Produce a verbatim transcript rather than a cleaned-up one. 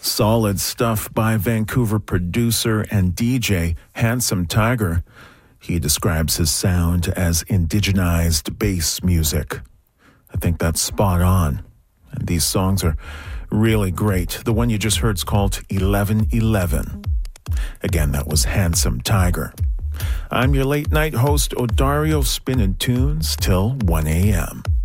Solid stuff by Vancouver producer and D J Handsome Tiger. He describes his sound as indigenized bass music. I think that's spot on. And these songs are really great. The one you just heard is called eleven eleven. Again, that was Handsome Tiger. I'm your late night host, Odario, spinning tunes till one a.m.